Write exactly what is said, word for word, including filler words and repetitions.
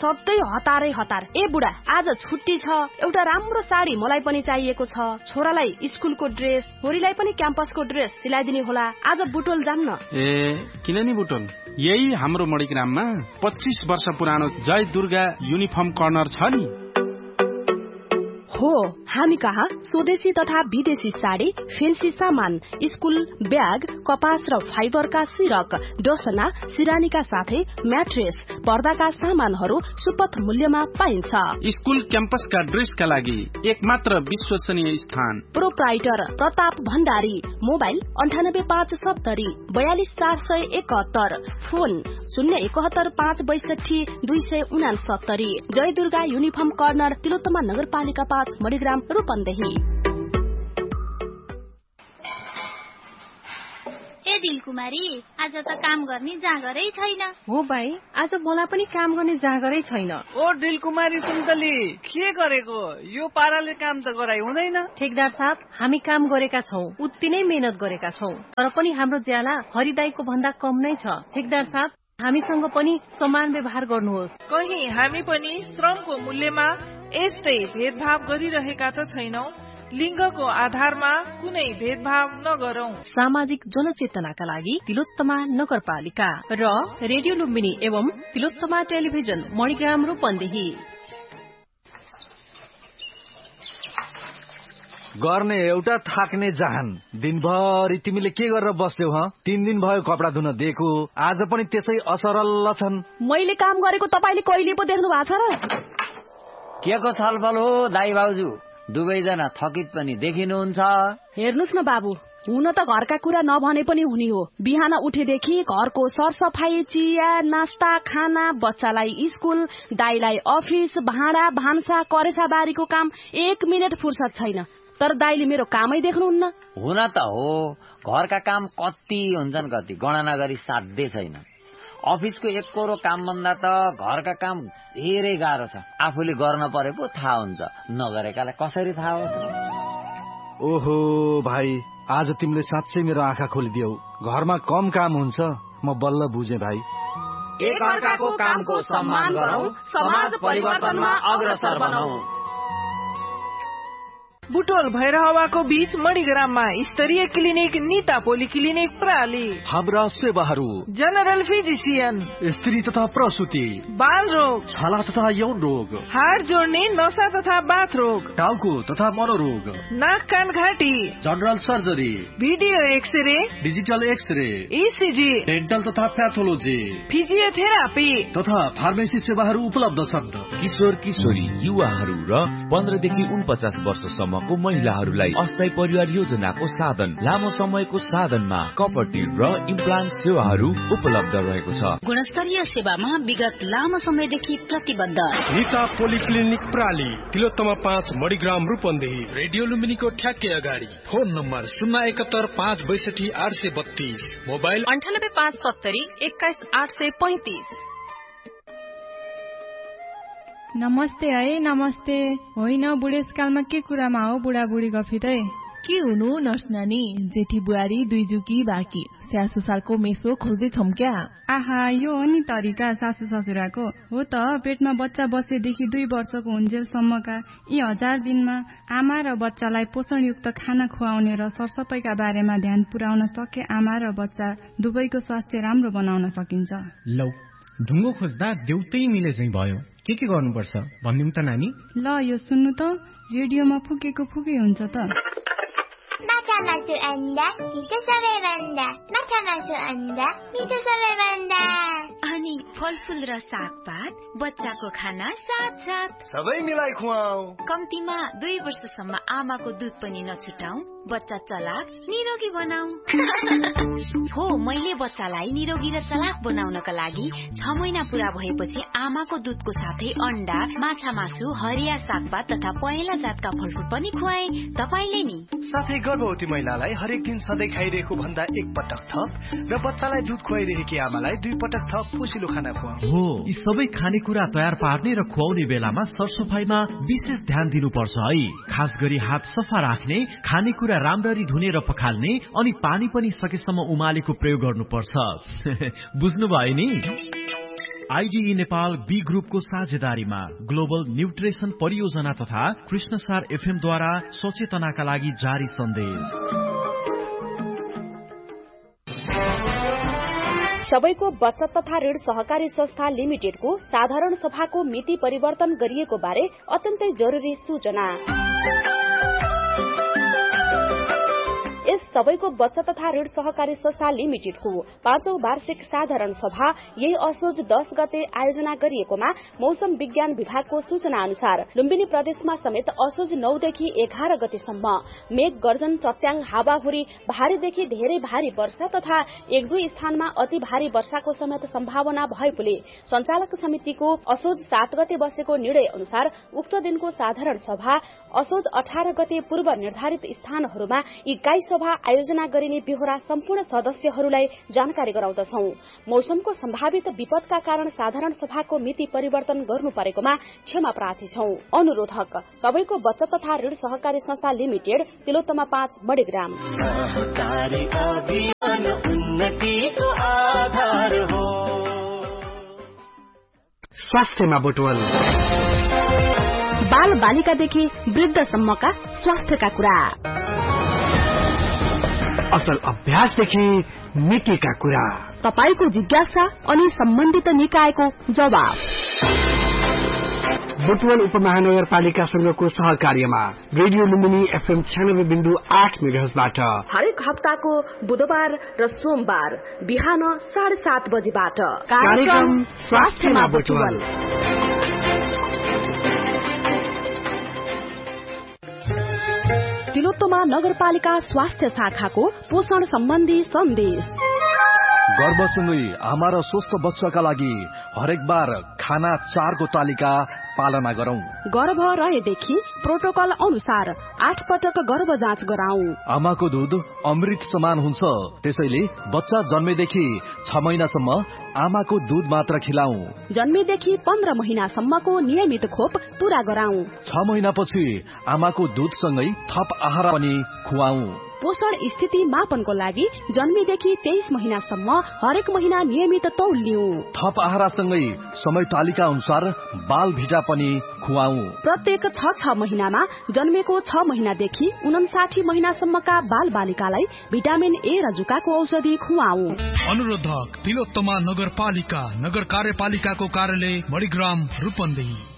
सधैँ हतारै हतार। ए बुढा, आज छुट्टी छ, एउटा राम्रो साडी मलाई पनि चाहिएको छ। छोरालाई स्कुलको ड्रेस, छोरीलाई पनि क्याम्पसको ड्रेस सिलाइदिने होला। आज बुटोल जाम न। ए किन नि बुटोल, यही हाम्रो मणिग्राममा पच्चीस वर्ष पुरानो जय दुर्गा युनिफर्म कर्नर छ नि। हो, हामी कहाँ स्वदेशी तथा विदेशी साडी, फेन्सी सामान, स्कुल ब्याग, कपास र फाइबरका सिरक, डोसना, सिरानीका साथै म्याट्रेस, पर्दाका सामानहरू सुपथ मूल्यमा पाइन्छ। स्कुल क्याम्पसका ड्रेसका लागि एक मात्र विश्वसनीय स्थान। प्रोप्राइटर प्रताप भण्डारी। मोबाइल अन्ठानब्बे पाँच सत्तरी बयालिस चार सय एकहत्तर। फोन शून्य एकहत्तर पाँच बैसठी दुई सय उनासत्तरी। जय दुर्गा युनिफर्म कर्नर, तिलोत्तमा नगरपालिका पाँच, मणिग्राम, रूपन्देही। ए दिलकुमारी, आज त काम गर्ने जाँगरै छैन। हो भाइ, आज मलाई पनि काम गर्ने जाँगरै छैन। ओ दिलकुमारी सुन्तली, के गरेको? यो पाराले काम त गराइ हुँदैन। ठेकदार साहब, हामी काम गरेका छौं, उति नै मेहनत गरेका छौं, तर पनि हाम्रो ज्याला हरिदाईको भन्दा कम नै छ। ठेकदार साहब, हामीसँग पनि समान व्यवहार गर्नुहोस्। कहीं हामी पनि श्रमको मूल्यमा यस्तै भेदभाव गरिरहेका त छैनौं। लिङ्गको आधारमा कुनै भेदभाव नगरौं। सामाजिक जनचेतनाका लागि तिलोत्तमा नगरपालिका र रेडियो लुम्बिनी एवं तिलोत्तमा टेलिभिजन, मणिग्राम, रूपन्देही। गर्ने एउटा, थाक्ने जहान। दिनभरि तिमीले के गरेर बस्यौ? ह तीन दिन भयो कपडा धुन दिएको, आज पनि त्यसै असरल छन्। मैले काम गरेको तपाईले कहिले पो देख्नु भएको छ र? के को छलफल हो दाइ बाउजू? दुवैजना थकित पनि देखिनुहुन्छ। हेर्नुस् न बाबु, हुन त घरका कुरा नभने पनि हुने हो। बिहान उठेदेखि घरको सरसफाई, चिया, नास्ता, खाना, बच्चालाई स्कुल, दाइलाई अफिस, भाँडा भान्सा, करेसा बारीको काम, एक मिनट फुर्सद छैन। तर दाइले मेरो कामै देख्नुहुन्न। हुन त हो, घरका काम कति हुन्छन् कति गणना गरी साध्य छैन। अफिसको एक कोरो काम भन्दा त घरका काम धेरै गाह्रो छ। आफूले गर्न परे पो थाहा हुन्छ, नगरेकालाई कसरी थाहा होस्? ओहो भाइ, आज तिमीले साँच्चै मेरो आँखा खोलिदियौ। घरमा कम काम हुन्छ, म बल्ल बुझे भाइ। एक अर्काको कामको सम्मान गरौं, समाज परिवर्तनमा अग्रसर बनाऊ। बुटोल भैरहवाको बीच मणिग्राममा स्तरीय क्लिनिक निता पोलिक्लिनिक प्राली। हाम्रा सेवाहरू जनरल फिजिशियन, स्त्री तथा प्रसुति, बाल रोग, छाला तथा यौन रोग, हाड जोड्ने, नसा तथा बाथ रोग, टाउको तथा मनोरोग, नाक कान घाँटी, general surgery, video x-ray, digital x-ray, ECG, dental तथा प्याथोलोजी, फिजियोथेरापी तथा फार्मेसी सेवाहरू उपलब्ध छन्। किशोर किशोरी, युवाहरू र पन्ध्रदेखि उनपचास वर्षसम्म को महिलाहरूलाई अस्थायी परिवार योजनाको साधन, लामो समयको साधनमा कपटी र इम्प्लान्ट सेवाहरू उपलब्ध रहेको छ। गुणस्तरीय सेवामा विगत लामो समयदेखि प्रतिबद्ध निता पोलिक्लिनिक प्राली, तिलोत्तमा पाँच, मणिग्राम, रूपन्देही। रेडियो लुम्बिनीको ठ्याक्कै अगाडि। फोन नम्बर शून्य एकहत्तर पाँच बैसठी आठ सय बत्तीस। मोबाइल अन्ठानब्बे पाँच सत्तरी एक्काइस आठ सय पैंतिस। नमस्ते है, नमस्ते। होइन, बुढेसकालमा के कुरामा हो बुढाबुढी गफितै? के हुनु नर्स नानी, जेठी बुहारी दुई जुकी बाँकी, स्यासु सालको मेसो खोज्दैछौँ क्या? आहा, यो हो नि तरिका सासु ससुराको। हो त, पेटमा बच्चा बसेदेखि दुई वर्षको हुन्जेलसम्मका यी हजार दिनमा आमा र बच्चालाई पोषणयुक्त खाना खुवाउने र सरसफाइका बारेमा ध्यान पुर्याउन सके आमा र बच्चा दुवैको स्वास्थ्य राम्रो बनाउन सकिन्छ। लौ, ढुङ्गो खोज्दा देउतै मिले चाहिँ भयो। के के गर्नुपर्छ भनिदिउँ त नानी? ल, यो सुन्नु त, रेडियोमा फुकेको फुकै हुन्छ त। माछा मासु अन्डा मिठो सबैभन्दा, माछा मासु अन्डा मिठो सबैभन्दा। अनि फलफुल र सागपात, बच्चाको खाना साथ साथ सबै मिलाई खुवाऊ। कम्तीमा दुई वर्षसम्म आमाको दुध पनि नछुटाऊ, बच्चा चलाक निरोगी बनाऊ। हो, मैले बच्चालाई निरोगी र चलाक बनाउनका लागि छ महिना पूरा भएपछि आमाको दुधको साथै अन्डा, माछा मासु, हरिया सागपात तथा पहेँला जातका फलफुल पनि खुवाए। तपाईले नि साथै गर्भवती महिलालाई हरेक दिन सधैँ खाइरहेको भन्दा एक पटक थप र बच्चालाई दुध खुवाइरहेकी आमालाई दुई पटक थप पोसिलो खाना खुवाऊ। हो, यी सबै खानेकुरा तयार पार्ने र खुवाउने बेलामा सरसफाइमा विशेष ध्यान दिनुपर्छ है। खास गरी हात सफा राख्ने, खानेकुरा राम्ररी धुने र पखाल्ने, अनि पानी पनि सकेसम्म उमालेको प्रयोग गर्नुपर्छ। बुझ्नुभयो नि? आइडिई नेपाल बी ग्रुपको साझेदारीमा ग्लोबल न्युट्रिसन परियोजना तथा कृष्णसार एफएम द्वारा सचेतनाका लागि जारी सन्देश। सबैको बचत तथा ऋण सहकारी संस्था लिमिटेडको साधारण सभाको मिति परिवर्तन गरिएको बारे अत्यन्तै जरुरी सूचना। यस सबैको बचत तथा ऋण सहकारी संस्था लिमिटेडको पाँचौं वार्षिक साधारण सभा यही असोज दस गते आयोजना गरिएकोमा मौसम विज्ञान विभागको सूचना अनुसार लुम्बिनी प्रदेशमा समेत असोज नौदेखि एघार गतेसम्म मेघ गर्जन, चट्याङ, हावाहुरी, भारीदेखि धेरै भारी वर्षा तथा एक दुई स्थानमा अति भारी वर्षाको समेत सम्भावना भएकोले संचालक समितिको असोज सात गते बसेको निर्णय अनुसार उक्त दिनको साधारण सभा असोज अठार गते पूर्व निर्धारित स्थानहरूमा इकाई सभा आयोजना गरिने बेहोरा सम्पूर्ण सदस्यहरूलाई जानकारी गराउँदछौ। मौसमको सम्भावित विपदका कारण साधारण सभाको मिति परिवर्तन गर्नु परेकोमा क्षमा प्रार्थी छौं। अनुरोधक सबैको बचत तथा ऋण सहकारी संस्था लिमिटेड, तिलोत्तमा पाँच, मणिग्राम। स्वास्थ्यमा बुटवल, बाल बालिकादेखि वृद्धसम्मका स्वास्थ्यका कुरा, असल अभ्यासदेखि मितिका कुरा, तपाईको जिज्ञासा अनि सम्बन्धित निकायको जवाब। बुटवल उपमहानगरपालिकासँगको सहकार्यमा रेडियो लुम्बिनी एफएम छ्यानब्बे बिन्दु आठ मेगाहर्जबाट हरेक हप्ताको बुधबार र सोमबार बिहान साढे सात बजेबाट कार्यक्रम स्वास्थ्यमा बुटवल। तिलोत्तमा नगरपालिका स्वास्थ्य शाखाको पोषण सम्बन्धी सन्देश। गर्भसँगै आमा र स्वस्थ बच्चाका लागि हरेक बार खाना चारको तालिका पालना गरौं। गर्भ रहेदेखि प्रोटोकल अनुसार आठ पटक गर्भ जाँच गराउँ। आमाको दूध अमृत समान हुन्छ, त्यसैले बच्चा जन्मेदेखि छ महिनासम्म आमाको दूध मात्र खिलाऊ। जन्मेदेखि पन्ध्र महिनासम्मको नियमित खोप पूरा गराउँ। छ महिनापछि आमाको दूधसँगै थप आहार पनि खुवाऊ। पोषण स्थिति मापनको लागि जन्मेदेखि तेइस महिनासम्म हरेक महिना नियमित तौल लिऊ। थप आहारसँगै समय तालिका अनुसार बाल भिटा पनि खुवाऊ। प्रत्येक छ छ महिनामा जन्मेको छ महिनादेखि उनासाठी महिनासम्मका बाल बालिकालाई भिटामिन ए र जुकाको औषधि खुवाऊ। अनुरोधक तिलोत्तमा नगरपालिका, नगर कार्यपालिकाको कार्यालय, मणिग्राम, रूपन्देही।